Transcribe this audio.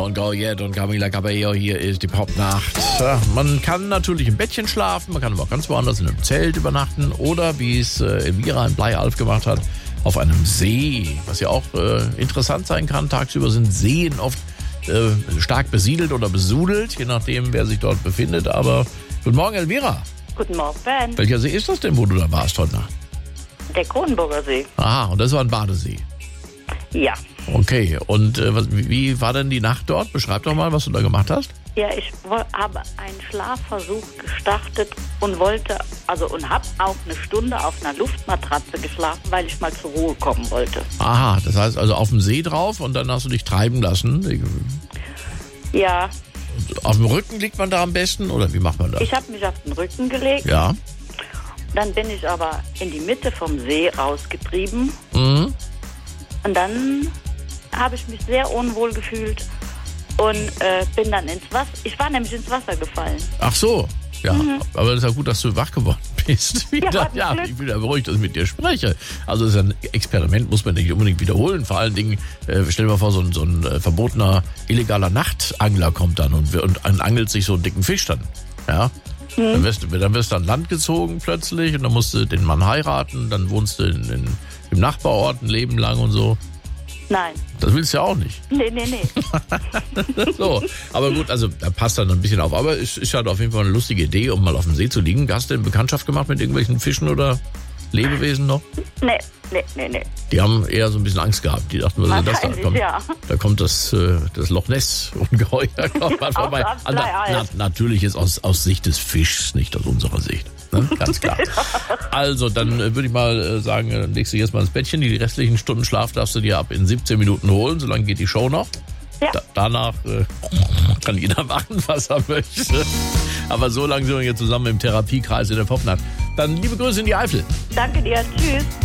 John Goyette und Camila Cabello, hier ist die Popnacht. Man kann natürlich im Bettchen schlafen, man kann aber auch ganz woanders in einem Zelt übernachten oder, wie es Elvira in Bleialf gemacht hat, auf einem See, was ja auch interessant sein kann. Tagsüber sind Seen oft stark besiedelt oder besudelt, je nachdem, wer sich dort befindet. Aber guten Morgen, Elvira. Guten Morgen, Ben. Welcher See ist das denn, wo du da warst heute Nacht? Der Kronenburger See. Aha, und das war ein Badesee. Ja. Okay, und wie war denn die Nacht dort? Beschreib doch mal, was du da gemacht hast. Ja, ich habe einen Schlafversuch gestartet und habe auch eine Stunde auf einer Luftmatratze geschlafen, weil ich mal zur Ruhe kommen wollte. Aha, das heißt also auf dem See drauf und dann hast du dich treiben lassen. Ja. Auf dem Rücken liegt man da am besten oder wie macht man das? Ich habe mich auf den Rücken gelegt. Ja. Dann bin ich aber in die Mitte vom See rausgetrieben. Mhm. Und dann habe ich mich sehr unwohl gefühlt und bin dann ins Wasser. Ich war nämlich ins Wasser gefallen. Ach so, ja. Aber das ist ja gut, dass du wach geworden bist. Wieder. Ja, Ich bin ja beruhigt, dass ich mit dir spreche. Also das ist ein Experiment, muss man nicht unbedingt wiederholen. Vor allen Dingen, stell dir mal vor, so ein verbotener, illegaler Nachtangler kommt dann und angelt sich so einen dicken Fisch dann. Ja. Dann wirst du an Land gezogen plötzlich und dann musst du den Mann heiraten, dann wohnst du im Nachbarort ein Leben lang und so. Nein. Das willst du ja auch nicht. Nee. So, aber gut, also da passt dann ein bisschen auf. Aber es ist halt auf jeden Fall eine lustige Idee, um mal auf dem See zu liegen. Hast du denn Bekanntschaft gemacht mit irgendwelchen Fischen oder Lebewesen noch? Nee. Die haben eher so ein bisschen Angst gehabt. Die dachten, was ist das da? Kommt, ja. Da kommt das Loch Ness Ungeheuer vorbei. Natürlich ist aus Sicht des Fischs, nicht aus unserer Sicht. Ne? Ganz klar. Also, dann würde ich mal sagen, legst du jetzt mal ins Bettchen. Die restlichen Stunden Schlaf darfst du dir ab in 17 Minuten holen. Solange geht die Show noch. Ja. Danach kann jeder machen, was er möchte. Aber so lange sind wir hier zusammen im Therapiekreis in der Popnacht. Dann liebe Grüße in die Eifel. Danke dir. Tschüss.